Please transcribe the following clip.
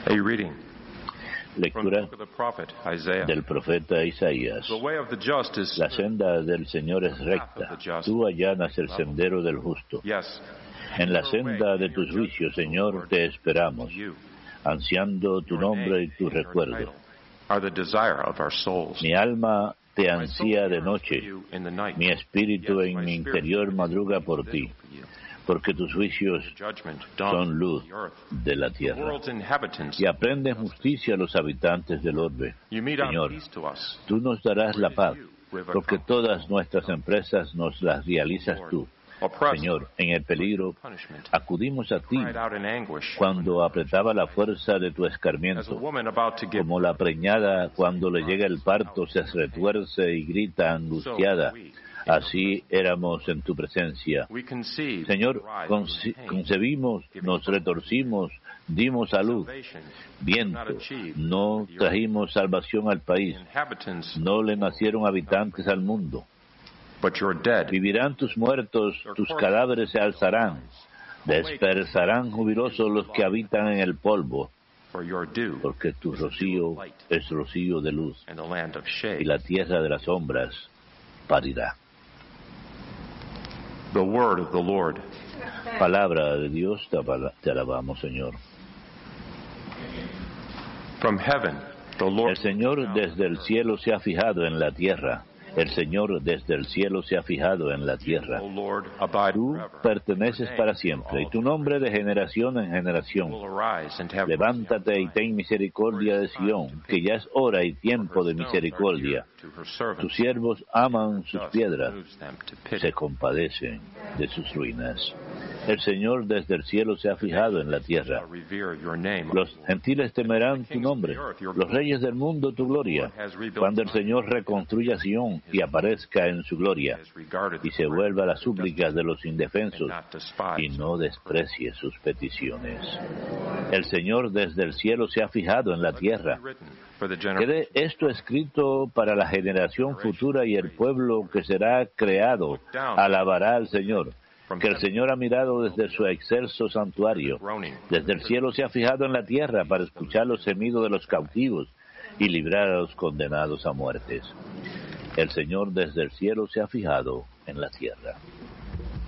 A reading from the Lectura book of the prophet Isaiah. del profeta Isaías. The way of the just is La senda del Señor es recta. Tú allanas el sendero del justo. yes. En la senda de tus juicios, Señor, te esperamos, You, ansiando tu your nombre y name tu and your recuerdo. title are the desire of our souls. Mi alma te My soul ansía de yearns noche, for you in the night. mi espíritu en mi interior madruga por ti, For you. porque tus juicios Judgment son done luz the earth. de la The tierra. world's inhabitants. Y aprenden justicia a los habitantes del orbe. You mete out Señor, peace to us. tú nos darás la paz, With a porque todas nuestras empresas nos las realizas tú. oppressed, Señor, en el peligro punishment, acudimos a ti cried out in anguish. cuando apretaba la fuerza de tu As a escarmiento. woman about to give Como la preñada cuando le llega el parto se retuerce y grita angustiada. Así éramos en tu presencia. we conceive, Señor, rise in pain, concebimos, nos retorcimos, dimos a luz, salvation, viento, no trajimos salvación al país, inhabitants, no le nacieron habitantes al mundo. but you're dead. Vivirán tus muertos, tus cadáveres se alzarán, desperezarán jubilosos los que habitan en el polvo, For your dew porque tu rocío es rocío de luz, and the land of y shade. la tierra de las sombras parirá. The word of the Lord. Palabra de Dios, te alabamos, Señor. From heaven, the Lord. El Señor desde el cielo se ha fijado en la tierra. El Señor desde el cielo se ha fijado en la tierra. O Lord, abide Tú forever. perteneces para siempre, y tu nombre de generación en generación. Will arise and have Levántate y ten misericordia de Sión, que ya es hora y tiempo de misericordia. to her servants. Tus siervos aman sus Just piedras, moves them to pity. se compadecen de sus ruinas. El Señor desde el cielo se ha fijado en la tierra. Revere your name. Los gentiles temerán tu nombre, los reyes del mundo tu gloria, cuando el Señor reconstruya Sión y aparezca en su gloria, Has regarded y se vuelva a las súplicas de los indefensos, not despise. y no desprecie sus peticiones. El Señor desde el cielo se ha fijado en la tierra. Written for the generation. Quede esto escrito para la generación futura, y el pueblo que será creado alabará al Señor. Que el Señor ha mirado desde su excelso santuario. Groaning. Desde el cielo se ha fijado en la tierra para escuchar los gemidos de los cautivos y librar a los condenados a muertes. El Señor desde el cielo se ha fijado en la tierra.